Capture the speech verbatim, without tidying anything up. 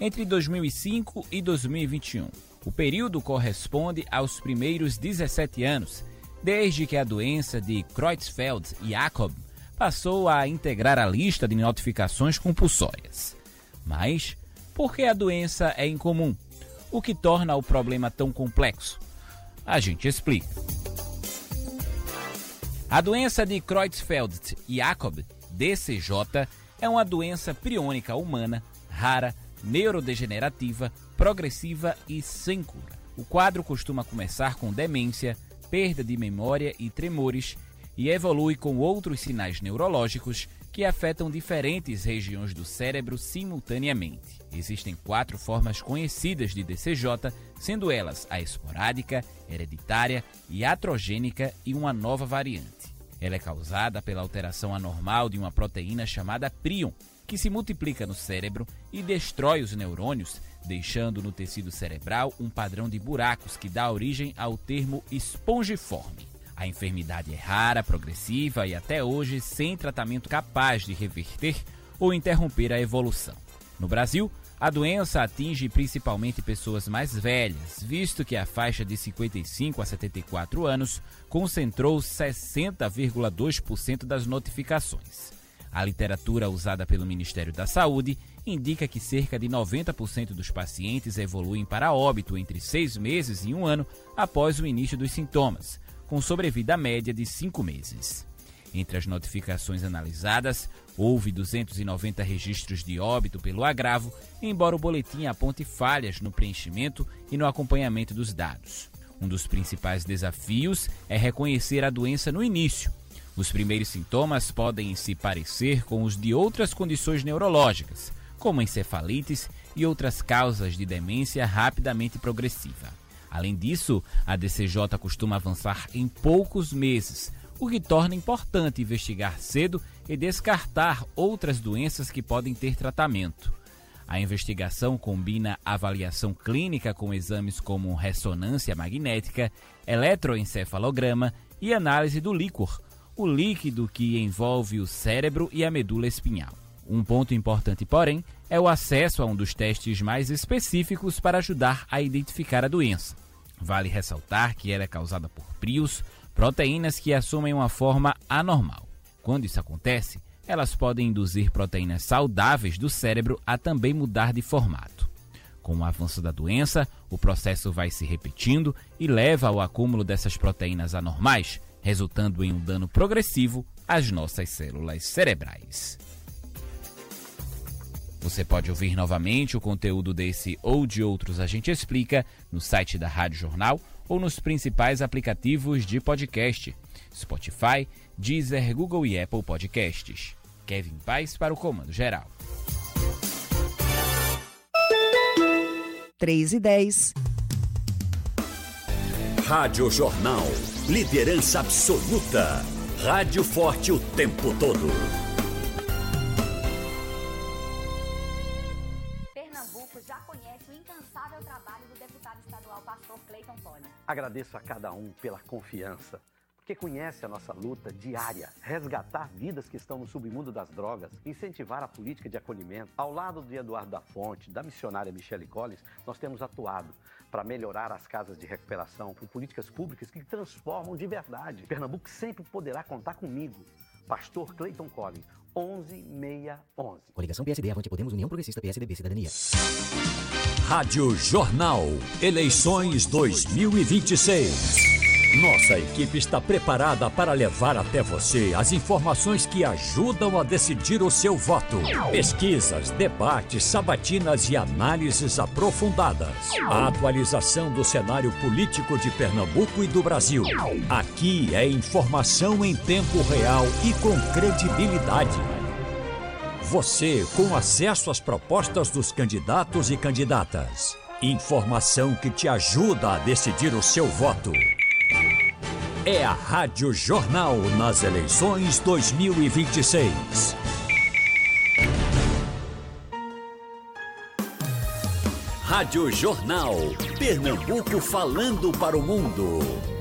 entre dois mil e cinco e dois mil e vinte e um. O período corresponde aos primeiros dezessete anos, desde que a doença de Creutzfeldt-Jakob passou a integrar a lista de notificações compulsórias. Mas por que a doença é incomum? O que torna o problema tão complexo? A gente explica. A doença de Creutzfeldt-Jakob, D C J, é uma doença priônica humana, rara, neurodegenerativa, progressiva e sem cura. O quadro costuma começar com demência, perda de memória e tremores e evolui com outros sinais neurológicos que afetam diferentes regiões do cérebro simultaneamente. Existem quatro formas conhecidas de D C J, sendo elas a esporádica, hereditária, iatrogênica e uma nova variante. Ela é causada pela alteração anormal de uma proteína chamada prion, que se multiplica no cérebro e destrói os neurônios, deixando no tecido cerebral um padrão de buracos que dá origem ao termo espongiforme. A enfermidade é rara, progressiva e até hoje sem tratamento capaz de reverter ou interromper a evolução. No Brasil, a doença atinge principalmente pessoas mais velhas, visto que a faixa de cinquenta e cinco a setenta e quatro anos concentrou sessenta vírgula dois por cento das notificações. A literatura usada pelo Ministério da Saúde indica que cerca de noventa por cento dos pacientes evoluem para óbito entre seis meses e um ano após o início dos sintomas, com sobrevida média de cinco meses. Entre as notificações analisadas, houve duzentos e noventa registros de óbito pelo agravo, embora o boletim aponte falhas no preenchimento e no acompanhamento dos dados. Um dos principais desafios é reconhecer a doença no início. Os primeiros sintomas podem se parecer com os de outras condições neurológicas, como encefalites e outras causas de demência rapidamente progressiva. Além disso, a D C J costuma avançar em poucos meses, o que torna importante investigar cedo e descartar outras doenças que podem ter tratamento. A investigação combina avaliação clínica com exames como ressonância magnética, eletroencefalograma e análise do líquor, o líquido que envolve o cérebro e a medula espinhal. Um ponto importante, porém, é o acesso a um dos testes mais específicos para ajudar a identificar a doença. Vale ressaltar que ela é causada por prions, proteínas que assumem uma forma anormal. Quando isso acontece, elas podem induzir proteínas saudáveis do cérebro a também mudar de formato. Com o avanço da doença, o processo vai se repetindo e leva ao acúmulo dessas proteínas anormais, resultando em um dano progressivo às nossas células cerebrais. Você pode ouvir novamente o conteúdo desse ou de outros A Gente Explica no site da Rádio Jornal ou nos principais aplicativos de podcast, Spotify, Deezer, Google e Apple Podcasts. Kevin Paz para o Comando Geral. três e dez. Rádio Jornal. Liderança absoluta. Rádio forte o tempo todo. Pernambuco já conhece o incansável trabalho do deputado estadual pastor Clayton Collin. Agradeço a cada um pela confiança, porque conhece a nossa luta diária, resgatar vidas que estão no submundo das drogas, incentivar a política de acolhimento. Ao lado de Eduardo da Fonte, da missionária Michele Collins, nós temos atuado para melhorar as casas de recuperação com políticas públicas que transformam de verdade. Pernambuco sempre poderá contar comigo. Pastor Clayton Collin, onze seiscentos e onze. Coligação P S D, Avante Podemos, União Progressista, P S D B, Cidadania. Rádio Jornal. Eleições dois mil e vinte e seis. Nossa equipe está preparada para levar até você as informações que ajudam a decidir o seu voto. Pesquisas, debates, sabatinas e análises aprofundadas. A atualização do cenário político de Pernambuco e do Brasil. Aqui é informação em tempo real e com credibilidade. Você com acesso às propostas dos candidatos e candidatas. Informação que te ajuda a decidir o seu voto. É a Rádio Jornal nas eleições dois mil e vinte e seis. Rádio Jornal. Pernambuco falando para o mundo.